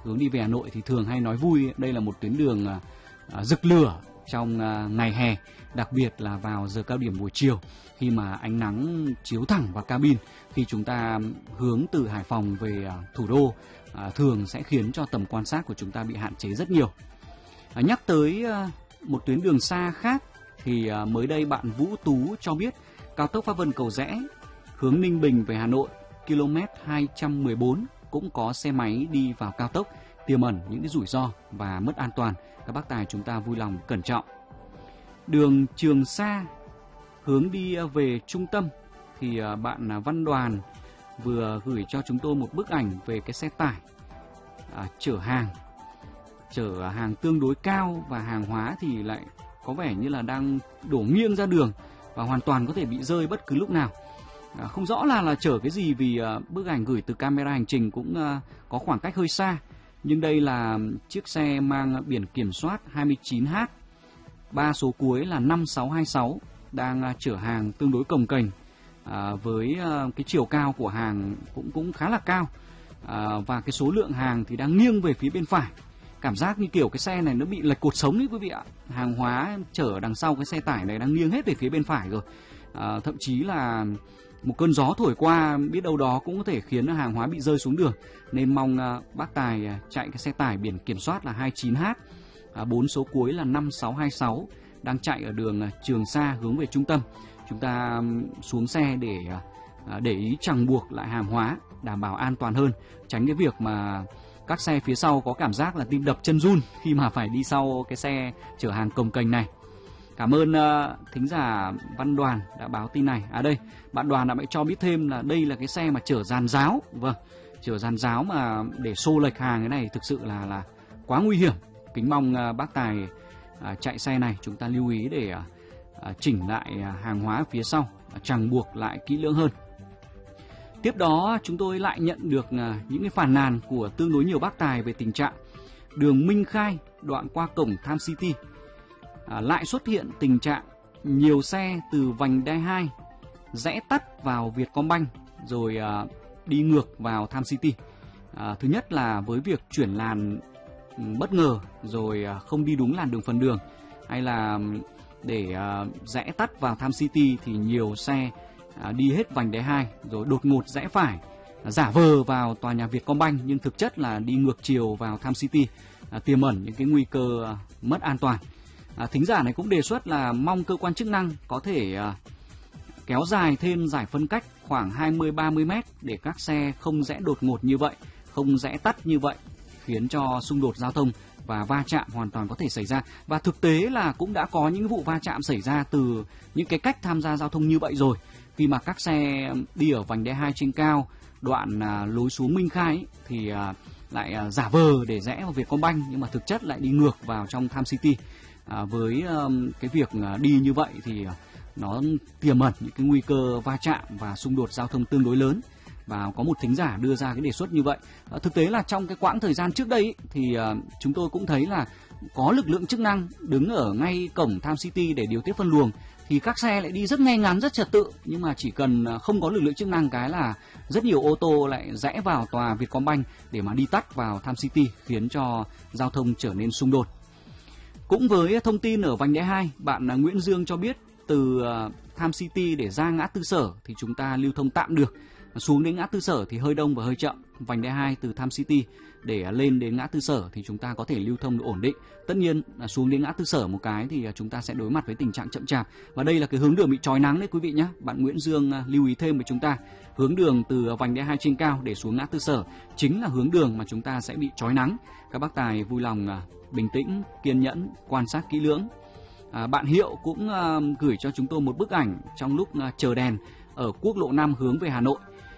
hướng đi về Hà Nội thì thường hay nói vui đây là một tuyến đường rực lửa trong ngày hè, đặc biệt là vào giờ cao điểm buổi chiều khi mà ánh nắng chiếu thẳng vào cabin khi chúng ta hướng từ Hải Phòng về thủ đô, thường sẽ khiến cho tầm quan sát của chúng ta bị hạn chế rất nhiều. Nhắc tới một tuyến đường xa khác thì mới đây bạn Vũ Tú cho biết cao tốc Pháp Vân Cầu Giẽ hướng Ninh Bình về Hà Nội km 214 cũng có xe máy đi vào cao tốc, tiềm ẩn những cái rủi ro và mất an toàn. Các bác tài chúng ta vui lòng cẩn trọng. Đường Trường Sa hướng đi về trung tâm thì bạn Văn Đoàn vừa gửi cho chúng tôi một bức ảnh về cái xe tải chở hàng tương đối cao và hàng hóa thì lại có vẻ như là đang đổ nghiêng ra đường và hoàn toàn có thể bị rơi bất cứ lúc nào. Không rõ là chở cái gì vì bức ảnh gửi từ camera hành trình cũng có khoảng cách hơi xa. Nhưng đây là chiếc xe mang biển kiểm soát 29H, 3 số cuối là 5626, đang chở hàng tương đối cồng kềnh với cái chiều cao của hàng cũng khá là cao, và cái số lượng hàng thì đang nghiêng về phía bên phải. Cảm giác như kiểu cái xe này nó bị lệch cột sống đấy quý vị ạ. Hàng hóa chở đằng sau cái xe tải này đang nghiêng hết về phía bên phải rồi. Thậm chí là một cơn gió thổi qua biết đâu đó cũng có thể khiến hàng hóa bị rơi xuống đường. Nên mong bác tài chạy cái xe tải biển kiểm soát là 29H, 4 số cuối là 5626, đang chạy ở đường Trường Sa hướng về trung tâm. Chúng ta xuống xe để ý chằng buộc lại hàng hóa, đảm bảo an toàn hơn, tránh cái việc mà các xe phía sau có cảm giác là tim đập chân run khi mà phải đi sau cái xe chở hàng cồng kềnh này. Cảm ơn thính giả Văn Đoàn đã báo tin này. Đây, bạn Đoàn đã cho biết thêm là đây là cái xe mà chở giàn giáo. Vâng, chở giàn giáo mà để xô lệch hàng cái này thực sự là quá nguy hiểm. Kính mong bác tài chạy xe này chúng ta lưu ý để chỉnh lại hàng hóa phía sau, chằng buộc lại kỹ lưỡng hơn. Tiếp đó chúng tôi lại nhận được những cái phàn nàn của tương đối nhiều bác tài về tình trạng đường Minh Khai đoạn qua cổng Tham City lại xuất hiện tình trạng nhiều xe từ vành đai 2 rẽ tắt vào Vietcombank rồi đi ngược vào Tham City. Thứ nhất là với việc chuyển làn bất ngờ rồi không đi đúng làn đường phần đường, hay là để rẽ tắt vào Tham City thì nhiều xe đi hết vành đai 2 rồi đột ngột rẽ phải, giả vờ vào tòa nhà Vietcombank nhưng thực chất là đi ngược chiều vào Tham City, tiềm ẩn những cái nguy cơ mất an toàn. Thính giả này cũng đề xuất là mong cơ quan chức năng có thể kéo dài thêm giải phân cách khoảng 20-30 mét để các xe không rẽ đột ngột như vậy, không rẽ tắt như vậy, khiến cho xung đột giao thông và va chạm hoàn toàn có thể xảy ra. Và thực tế là cũng đã có những vụ va chạm xảy ra từ những cái cách tham gia giao thông như vậy rồi. Khi mà các xe đi ở vành đai 2 trên cao, đoạn lối xuống Minh Khai ấy, thì lại giả vờ để rẽ vào Vietcombank nhưng mà thực chất lại đi ngược vào trong Tham City. Với cái việc đi như vậy thì nó tiềm ẩn những cái nguy cơ va chạm và xung đột giao thông tương đối lớn. Và có một thính giả đưa ra cái đề xuất như vậy. Thực tế là trong cái quãng thời gian trước đây ý, thì chúng tôi cũng thấy là có lực lượng chức năng đứng ở ngay cổng Tham City để điều tiết phân luồng, thì các xe lại đi rất ngay ngắn, rất trật tự. Nhưng mà chỉ cần không có lực lượng chức năng cái là rất nhiều ô tô lại rẽ vào tòa Vietcombank để mà đi tắt vào Tham City, khiến cho giao thông trở nên xung đột. Cũng với thông tin ở vành đai 2, bạn Nguyễn Dương cho biết từ Tham City để ra ngã Tư Sở thì chúng ta lưu thông tạm được. Xuống đến ngã Tư Sở thì hơi đông và hơi chậm. Vành đai 2 từ Tham City để lên đến ngã Tư Sở thì chúng ta có thể lưu thông được ổn định. Tất nhiên là xuống đến ngã Tư Sở một cái thì chúng ta sẽ đối mặt với tình trạng chậm chạp. Và đây là cái hướng đường bị chói nắng đấy quý vị nhé. Bạn Nguyễn Dương lưu ý thêm với chúng ta. Hướng đường từ vành đai 2 trên cao để xuống ngã Tư Sở chính là hướng đường mà chúng ta sẽ bị chói nắng. Các bác tài vui lòng bình tĩnh, kiên nhẫn, quan sát kỹ lưỡng. Bạn Hiệu cũng gửi cho chúng tôi một bức ảnh trong lúc chờ đèn ở quốc lộ 5 hướng về Hà Nội.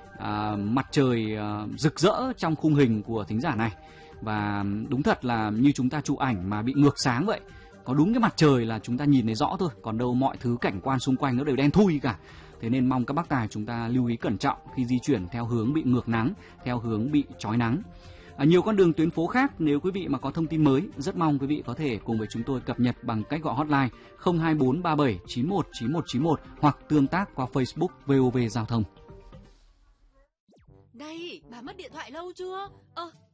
Mặt trời rực rỡ trong khung hình của thính giả này. Và đúng thật là như chúng ta chụp ảnh mà bị ngược sáng vậy. Có đúng cái mặt trời là chúng ta nhìn thấy rõ thôi, còn đâu mọi thứ cảnh quan xung quanh nó đều đen thui cả. Thế nên mong các bác tài chúng ta lưu ý cẩn trọng khi di chuyển theo hướng bị ngược nắng, theo hướng bị chói nắng. Nhiều con đường tuyến phố khác, nếu quý vị mà có thông tin mới, rất mong quý vị có thể cùng với chúng tôi cập nhật bằng cách gọi hotline 02437 91 91 91 hoặc tương tác qua Facebook VOV Giao thông. Này, bà mất điện thoại lâu chưa?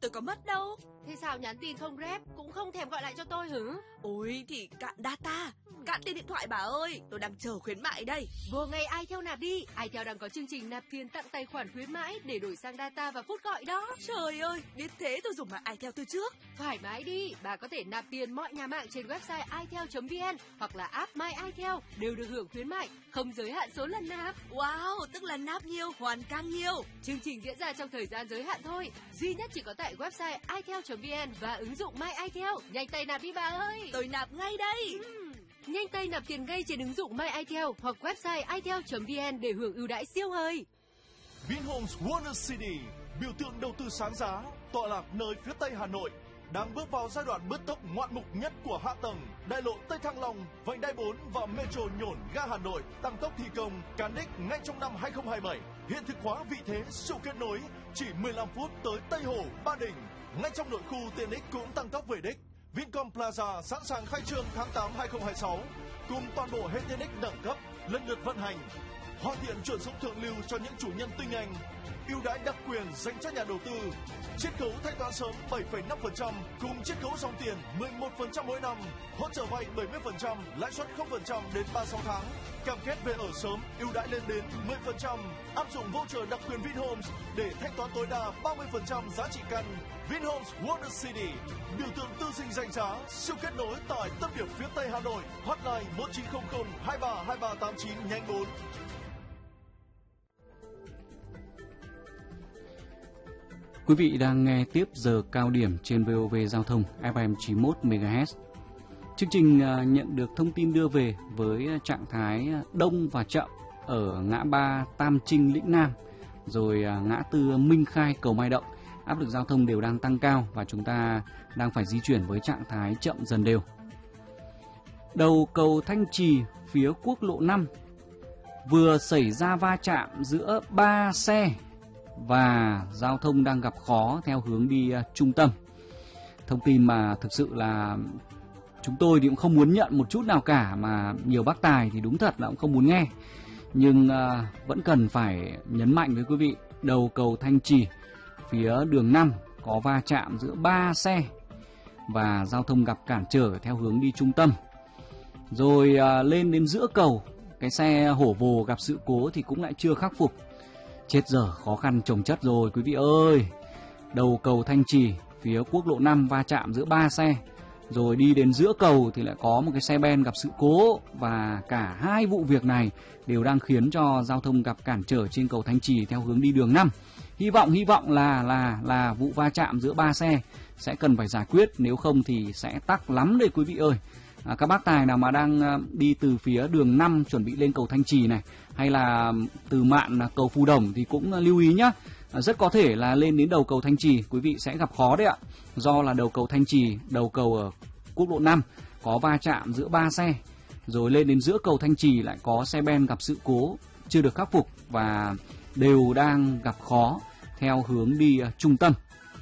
tôi có mất đâu. Thế sao nhắn tin không rep, cũng không thèm gọi lại cho tôi hử? Ôi thì cạn data, cạn tiền điện thoại bà ơi, tôi đang chờ khuyến mại đây. Vô ngay iTel nạp đi, iTel đang có chương trình nạp tiền tặng tài khoản khuyến mãi để đổi sang data và phút gọi đó. Trời ơi, biết thế tôi dùng mạng iTel từ trước. Thoải mái đi, bà có thể nạp tiền mọi nhà mạng trên website itel.vn hoặc là app My iTel đều được hưởng khuyến mại, không giới hạn số lần nạp. Wow, tức là nạp nhiều, hoàn càng nhiều. Chương trình diễn ra trong thời gian giới hạn thôi, duy nhất chỉ có tại website itel.vn và ứng dụng My iTel. Nhanh tay nạp đi bà ơi. Tôi nạp ngay đây. Nhanh tay nạp tiền ngay trên ứng dụng My iTel hoặc website itel.vn để hưởng ưu đãi siêu hời. Vinhomes Wonder City, biểu tượng đầu tư sáng giá, tọa lạc nơi phía tây Hà Nội, đang bước vào giai đoạn bứt tốc ngoạn mục nhất của hạ tầng. Đại lộ Tây Thăng Long, vành đai 4 và metro Nhổn ga Hà Nội tăng tốc thi công, cán đích ngay trong năm 2027. Hiện thực hóa vị thế siêu kết nối, chỉ 15 phút tới Tây Hồ, Ba Đình. Ngay trong nội khu tiện ích cũng tăng tốc về đích. Vincom Plaza sẵn sàng khai trương tháng 8 2026, cùng toàn bộ hệ tiện ích đẳng cấp lần lượt vận hành. Hoàn thiện chuyển dụng thượng lưu cho những chủ nhân tinh anh. Ưu đãi đặc quyền dành cho nhà đầu tư. Chiết khấu thanh toán sớm 7,5% cùng chiết khấu dòng tiền 11% mỗi năm. Hỗ trợ vay 70%, lãi suất 0% đến 36 tháng. Cam kết về ở sớm, ưu đãi lên đến 10%. Áp dụng voucher đặc quyền Vinhomes để thanh toán tối đa 30% giá trị căn. Vinhomes Wonder City, biểu tượng tư sinh danh giá, siêu kết nối tại tâm điểm phía Tây Hà Nội. Hotline 1900 23 2389 nhanh 4. Quý vị đang nghe tiếp giờ cao điểm trên VOV Giao thông FM 91 MHz. Chương trình nhận được thông tin đưa về với trạng thái đông và chậm ở ngã ba Tam Trinh Lĩnh Nam, rồi ngã tư Minh Khai Cầu Mai Động. Áp lực giao thông đều đang tăng cao và chúng ta đang phải di chuyển với trạng thái chậm dần đều. Đầu cầu Thanh Trì phía quốc lộ 5 vừa xảy ra va chạm giữa 3 xe và giao thông đang gặp khó theo hướng đi trung tâm. Thông tin mà thực sự là chúng tôi thì cũng không muốn nhận một chút nào cả, mà nhiều bác tài thì đúng thật là cũng không muốn nghe. Nhưng vẫn cần phải nhấn mạnh với quý vị, đầu cầu Thanh Trì phía đường 5 có va chạm giữa 3 xe và giao thông gặp cản trở theo hướng đi trung tâm. Rồi lên đến giữa cầu, cái xe hổ vồ gặp sự cố thì cũng lại chưa khắc phục. Chết dở, khó khăn chồng chất rồi quý vị ơi. Đầu cầu Thanh Trì phía quốc lộ 5 va chạm giữa 3 xe, rồi đi đến giữa cầu thì lại có một cái xe ben gặp sự cố. Và cả hai vụ việc này đều đang khiến cho giao thông gặp cản trở trên cầu Thanh Trì theo hướng đi đường 5. Hy vọng là vụ va chạm giữa 3 xe sẽ cần phải giải quyết, nếu không thì sẽ tắc lắm đây quý vị ơi. Các bác tài nào mà đang đi từ phía đường 5 chuẩn bị lên cầu Thanh Trì này, hay là từ mạn cầu Phù Đồng thì cũng lưu ý nhé. Rất có thể là lên đến đầu cầu Thanh Trì quý vị sẽ gặp khó đấy ạ. Do là đầu cầu Thanh Trì, đầu cầu ở quốc lộ 5 có va chạm giữa 3 xe, rồi lên đến giữa cầu Thanh Trì lại có xe ben gặp sự cố chưa được khắc phục và đều đang gặp khó theo hướng đi trung tâm.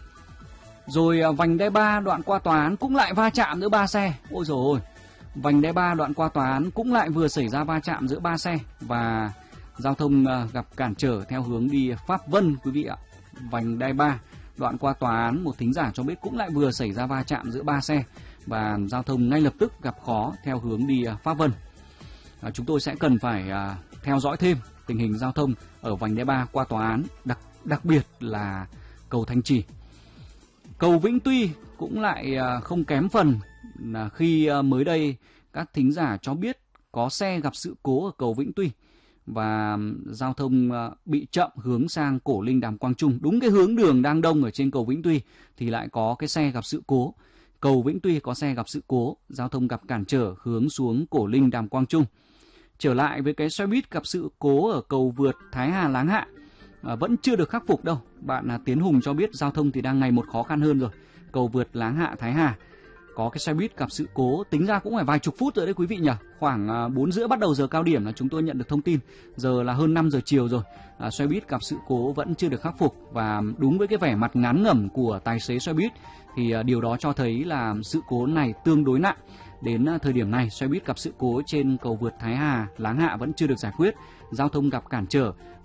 Rồi vành đai 3 đoạn qua tòa án cũng lại va chạm giữa 3 xe. Ôi dồi ôi, vành đai 3 đoạn qua tòa án cũng lại vừa xảy ra va chạm giữa 3 xe và giao thông gặp cản trở theo hướng đi Pháp Vân quý vị ạ. Vành đai 3 đoạn qua tòa án, một thính giả cho biết cũng lại vừa xảy ra va chạm giữa 3 xe và giao thông ngay lập tức gặp khó theo hướng đi Pháp Vân. Chúng tôi sẽ cần phải theo dõi thêm tình hình giao thông ở vành đai 3 qua tòa án, đặc biệt là cầu Thanh Trì. Cầu Vĩnh Tuy cũng lại không kém phần là khi mới đây các thính giả cho biết có xe gặp sự cố ở cầu Vĩnh Tuy và giao thông bị chậm hướng sang Cổ Linh Đàm Quang Trung. Đúng cái hướng đường đang đông ở trên cầu Vĩnh Tuy thì lại có cái xe gặp sự cố. Cầu Vĩnh Tuy có xe gặp sự cố, giao thông gặp cản trở hướng xuống Cổ Linh Đàm Quang Trung. Trở lại với cái xe buýt gặp sự cố ở cầu vượt Thái Hà Láng Hạ, vẫn chưa được khắc phục đâu. Bạn Tiến Hùng cho biết giao thông thì đang ngày một khó khăn hơn rồi. Cầu vượt Láng Hạ Thái Hà có cái xe buýt gặp sự cố, tính ra cũng phải vài chục phút rồi đấy quý vị nhỉ. Khoảng 4 rưỡi bắt đầu giờ cao điểm là chúng tôi nhận được thông tin. Giờ là hơn 5 giờ chiều rồi. Xe buýt gặp sự cố vẫn chưa được khắc phục. Và đúng với cái vẻ mặt ngán ngẩm của tài xế xe buýt thì điều đó cho thấy là sự cố này tương đối nặng. Đến thời điểm này, xe buýt gặp sự cố trên cầu vượt Thái Hà Láng Hạ vẫn chưa được giải quyết, giao thông gặp cản trở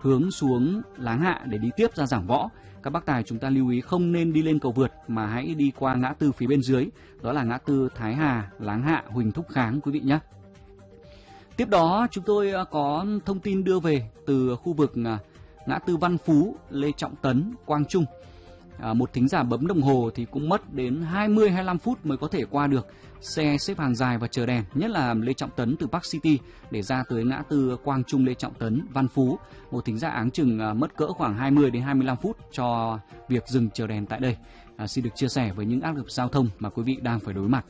hướng xuống Láng Hạ để đi tiếp ra Giảng Võ. Các bác tài chúng ta lưu ý không nên đi lên cầu vượt mà hãy đi qua ngã tư phía bên dưới, đó là ngã tư Thái Hà, Láng Hạ, Huỳnh Thúc Kháng quý vị nhé. Tiếp đó chúng tôi có thông tin đưa về từ khu vực ngã tư Văn Phú, Lê Trọng Tấn, Quang Trung. Một thính giả bấm đồng hồ thì cũng mất đến 20-25 phút mới có thể qua được. Xe xếp hàng dài và chờ đèn, nhất là Lê Trọng Tấn từ Park City để ra tới ngã tư Quang Trung, Lê Trọng Tấn, Văn Phú. Một thính giả áng chừng mất cỡ khoảng 20-25 phút cho việc dừng chờ đèn tại đây. Xin được chia sẻ với những áp lực giao thông mà quý vị đang phải đối mặt.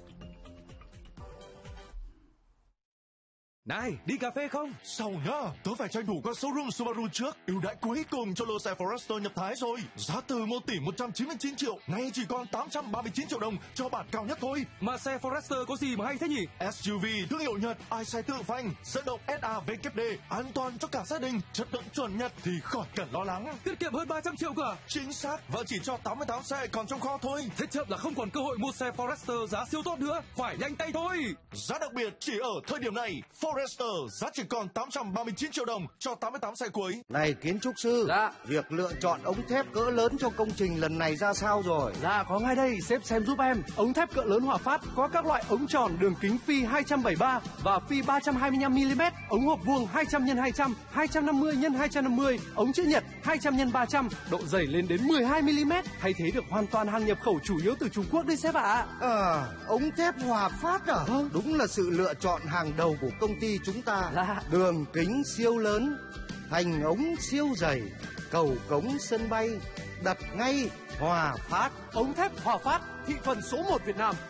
Này, đi cà phê không? Sau nhá, tớ phải tranh thủ qua showroom Subaru trước. Ưu đãi cuối cùng cho lô xe Forester nhập Thái rồi. Giá từ 1 tỷ 199 triệu, nay chỉ còn 839 triệu đồng cho bản cao nhất thôi. Mà xe Forester có gì mà hay thế nhỉ? SUV thương hiệu Nhật, ai xe tự phanh, dẫn động SAVKD, an toàn cho cả gia đình, chất lượng chuẩn Nhật thì khỏi cần lo lắng. Tiết kiệm hơn 300 triệu cả. Chính xác, và chỉ cho 88 xe còn trong kho thôi. Thế chậm là không còn cơ hội mua xe Forester giá siêu tốt nữa, phải nhanh tay thôi. Giá đặc biệt chỉ ở thời điểm này. Forester giá chỉ còn 839 triệu đồng cho 88 xe cuối. Này kiến trúc sư, Dạ. Việc lựa chọn ống thép cỡ lớn cho công trình lần này ra sao rồi? Dạ có ngay đây, sếp xem giúp em. Ống thép cỡ lớn Hòa Phát có các loại ống tròn đường kính phi 273 và phi 325 mm, ống hộp vuông 200 x 200, 250 x 250, ống chữ nhật 200 x 300, độ dày lên đến 12 mm, thay thế được hoàn toàn hàng nhập khẩu chủ yếu từ Trung Quốc đấy sếp ạ. Ống thép Hòa Phát à? Đúng là sự lựa chọn hàng đầu của công ty chúng ta. Dạ. Đường kính siêu lớn, thành ống siêu dày, cầu cống sân bay, đặt ngay Hòa Phát. Ống thép Hòa Phát, thị phần số 1 Việt Nam.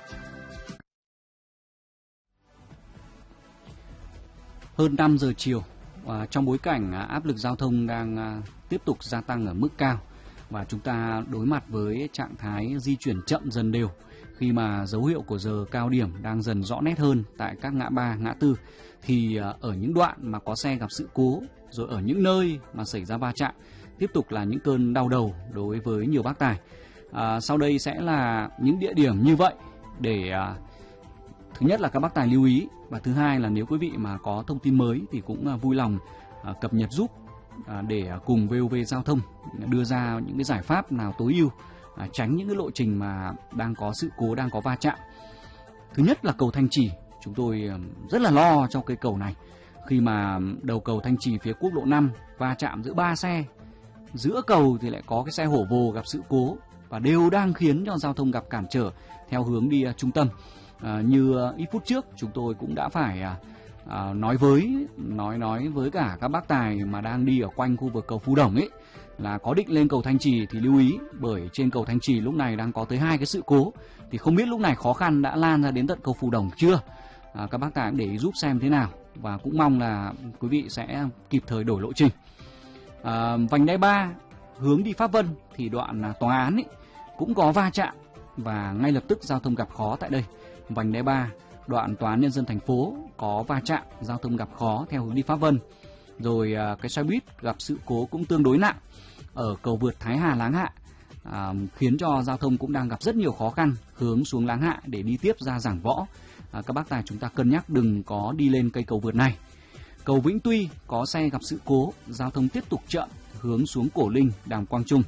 Hơn 5 giờ chiều, trong bối cảnh áp lực giao thông đang tiếp tục gia tăng ở mức cao và chúng ta đối mặt với trạng thái di chuyển chậm dần đều khi mà dấu hiệu của giờ cao điểm đang dần rõ nét hơn tại các ngã ba, ngã tư, thì ở những đoạn mà có xe gặp sự cố, rồi ở những nơi mà xảy ra va chạm tiếp tục là những cơn đau đầu đối với nhiều bác tài. Sau đây sẽ là những địa điểm như vậy để thứ nhất là các bác tài lưu ý, và thứ hai là nếu quý vị mà có thông tin mới thì cũng vui lòng cập nhật giúp để cùng VOV Giao thông đưa ra những cái giải pháp nào tối ưu, tránh những cái lộ trình mà đang có sự cố, đang có va chạm. Thứ nhất là cầu Thanh Trì, chúng tôi rất là lo cho cây cầu này khi mà đầu cầu Thanh Trì phía quốc lộ 5 va chạm giữa 3 xe, giữa cầu thì lại có cái xe hổ vồ gặp sự cố và đều đang khiến cho giao thông gặp cản trở theo hướng đi trung tâm. Như ít phút trước chúng tôi cũng đã phải nói với cả các bác tài mà đang đi ở quanh khu vực cầu Phú Đồng ấy, là có định lên cầu Thanh Trì thì lưu ý, bởi trên cầu Thanh Trì lúc này đang có tới 2 cái sự cố, thì không biết lúc này khó khăn đã lan ra đến tận cầu Phú Đồng chưa. Các bác tài cũng để ý giúp xem thế nào, và cũng mong là quý vị sẽ kịp thời đổi lộ trình. Vành đai 3 hướng đi Pháp Vân thì đoạn tòa án ấy cũng có va chạm và ngay lập tức giao thông gặp khó tại đây. Vành đai 3 đoạn tòa án nhân dân thành phố có va chạm, giao thông gặp khó theo hướng đi Pháp Vân. Rồi cái xe buýt gặp sự cố cũng tương đối nặng ở cầu vượt Thái Hà, Láng Hạ, khiến cho giao thông cũng đang gặp rất nhiều khó khăn hướng xuống Láng Hạ để đi tiếp ra Giảng Võ. Các bác tài chúng ta cân nhắc đừng có đi lên cây cầu vượt này. Cầu Vĩnh Tuy có xe gặp sự cố, giao thông tiếp tục chậm hướng xuống Cổ Linh, Đàm Quang Trung.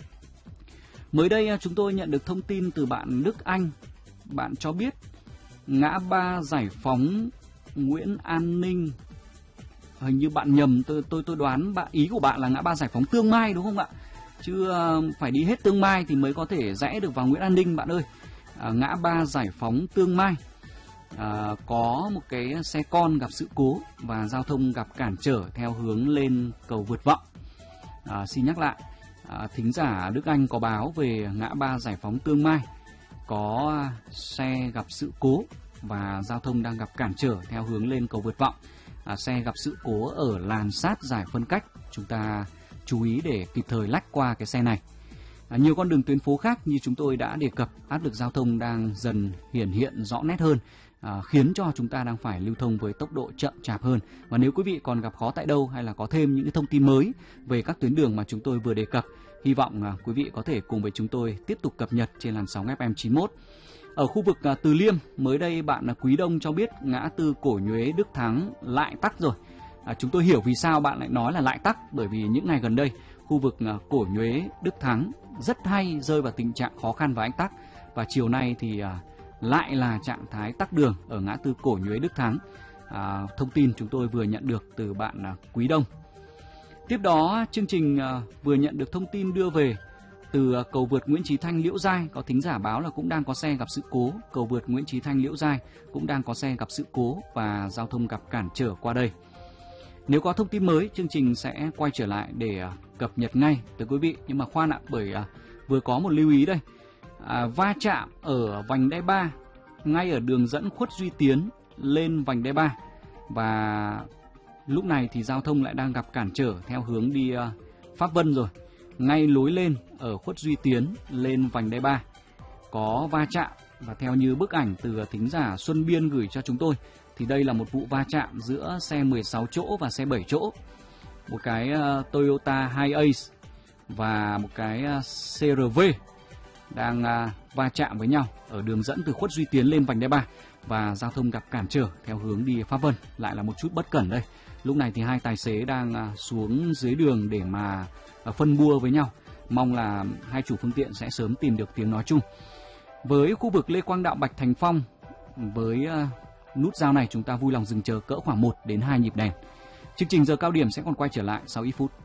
Mới đây chúng tôi nhận được thông tin từ bạn Đức Anh. Bạn cho biết ngã ba Giải Phóng Nguyễn An Ninh, hình như bạn nhầm, tôi đoán ý của bạn là ngã ba Giải Phóng Tương Mai đúng không ạ? Chứ phải đi hết Tương Mai thì mới có thể rẽ được vào Nguyễn An Ninh bạn ơi. Ngã ba Giải Phóng Tương Mai có một cái xe con gặp sự cố và giao thông gặp cản trở theo hướng lên cầu vượt Vọng. Xin nhắc lại, thính giả Đức Anh có báo về ngã ba Giải Phóng Tương Mai có xe gặp sự cố và giao thông đang gặp cản trở theo hướng lên cầu vượt Vọng. Xe gặp sự cố ở làn sát giải phân cách, chúng ta chú ý để kịp thời lách qua cái xe này. Nhiều con đường tuyến phố khác như chúng tôi đã đề cập, áp lực giao thông đang dần hiện rõ nét hơn, khiến cho chúng ta đang phải lưu thông với tốc độ chậm chạp hơn. Và nếu quý vị còn gặp khó tại đâu hay là có thêm những thông tin mới về các tuyến đường mà chúng tôi vừa đề cập, hy vọng quý vị có thể cùng với chúng tôi tiếp tục cập nhật trên làn sóng FM 91. Ở khu vực Từ Liêm, mới đây bạn Quý Đông cho biết ngã tư Cổ Nhuế Đức Thắng lại tắc rồi. Chúng tôi hiểu vì sao bạn lại nói là lại tắc, bởi vì những ngày gần đây khu vực Cổ Nhuế, Đức Thắng rất hay rơi vào tình trạng khó khăn và ách tắc, và chiều nay thì lại là trạng thái tắc đường ở ngã tư Cổ Nhuế, Đức Thắng. Thông tin chúng tôi vừa nhận được từ bạn Quý Đông. Tiếp đó, chương trình vừa nhận được thông tin đưa về từ cầu vượt Nguyễn Chí Thanh Liễu Giai, có thính giả báo là cũng đang có xe gặp sự cố. Cầu vượt Nguyễn Chí Thanh Liễu Giai cũng đang có xe gặp sự cố và giao thông gặp cản trở qua đây. Nếu có thông tin mới, chương trình sẽ quay trở lại để cập nhật ngay tới quý vị. Nhưng mà khoan ạ, bởi vừa có một lưu ý đây. Va chạm ở vành đai 3 ngay ở đường dẫn Khuất Duy Tiến lên vành đai 3, và lúc này thì giao thông lại đang gặp cản trở theo hướng đi Pháp Vân rồi. Ngay lối lên ở Khuất Duy Tiến lên vành đai 3 có va chạm, và theo như bức ảnh từ thính giả Xuân Biên gửi cho chúng tôi thì đây là một vụ va chạm giữa xe 16 chỗ và xe 7 chỗ. Một cái Toyota Hiace và một cái CRV đang va chạm với nhau ở đường dẫn từ Khuất Duy Tiến lên vành đai 3, và giao thông gặp cản trở theo hướng đi Pháp Vân. Lại là một chút bất cẩn đây. Lúc này thì hai tài xế đang xuống dưới đường để mà phân bua với nhau. Mong là hai chủ phương tiện sẽ sớm tìm được tiếng nói chung. Với khu vực Lê Quang Đạo, Bạch Thành Phong, với nút giao này chúng ta vui lòng dừng chờ cỡ khoảng 1 đến 2 nhịp đèn. Chương trình giờ cao điểm sẽ còn quay trở lại sau ít phút.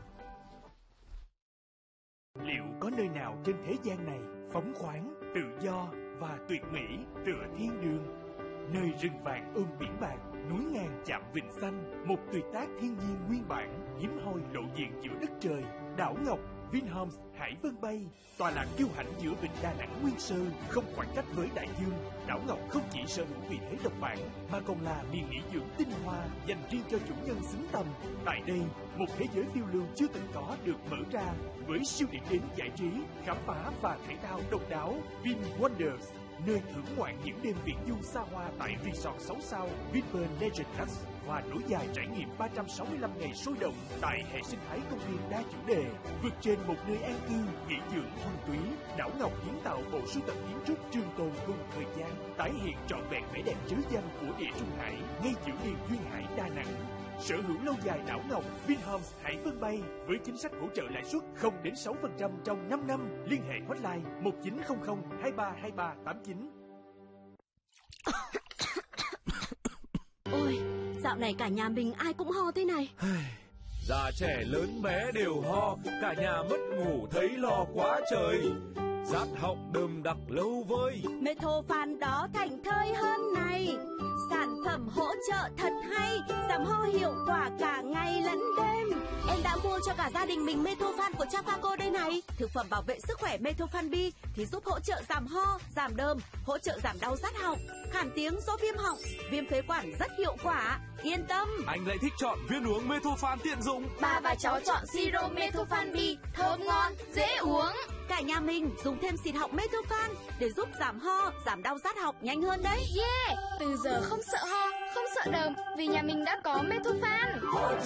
Liệu có nơi nào trên thế gian này phóng khoáng, tự do và tuyệt mỹ tựa thiên đường? Nơi rừng vàng ôm biển bạc, núi ngàn chạm vịnh xanh, một tuyệt tác thiên nhiên nguyên bản, hiếm hoi lộ diện giữa đất trời. Đảo Ngọc, Vinhomes Hải Vân Bay, tọa lạc kiêu hãnh giữa vịnh Đà Nẵng nguyên sơ, không khoảng cách với đại dương. Đảo Ngọc không chỉ sở hữu vị thế độc bản, mà còn là miền nghỉ dưỡng tinh hoa dành riêng cho chủ nhân xứng tầm. Tại đây, một thế giới phiêu lưu chưa từng có được mở ra, với siêu điểm đến giải trí, khám phá và thể thao độc đáo. Vin Wonders, nơi thưởng ngoạn những đêm viễn du xa hoa tại Resort 6 sao Vinpearl Legend Plus, và nối dài trải nghiệm 365 ngày sôi động tại hệ sinh thái công viên đa chủ đề. Vượt trên một nơi an cư, nghỉ dưỡng thuần túy, Đảo Ngọc kiến tạo bộ sưu tập kiến trúc trường tồn cùng thời gian, tái hiện trọn vẹn vẻ đẹp trứ danh của địa Trung Hải ngay giữa miền duyên hải Đà Nẵng. Sở hữu lâu dài Đảo Ngọc, Vinhomes Hải Vân Bay với chính sách hỗ trợ lãi suất 0 đến 6% trong 5 năm. Liên hệ hotline 1900 232389. Ôi, dạo này cả nhà mình ai cũng ho thế này. Già trẻ lớn bé đều ho, cả nhà mất ngủ thấy lo quá trời. Rát họng đơm đặc lâu vơi. Methophan đó thành thơi hơn này. Sản phẩm hỗ trợ thật hay, giảm ho hiệu quả cả ngày lẫn đêm. Em đã mua cho cả gia đình mình Methophan của Trafaco đây này. Thực phẩm bảo vệ sức khỏe Methophan B thì giúp hỗ trợ giảm ho, giảm đơm, hỗ trợ giảm đau rát họng, khản tiếng do viêm họng, viêm phế quản rất hiệu quả. Yên tâm. Anh lại thích chọn viên uống Methophan tiện dụng. Bà và cháu chọn siro Methophan B, thơm ngon, dễ uống. Cả nhà mình dùng thêm xịt họng Methophan để giúp giảm ho, giảm đau rát họng nhanh hơn đấy. Yeah, từ giờ không sợ ho, không sợ đờm vì nhà mình đã có Methophan. Hỗ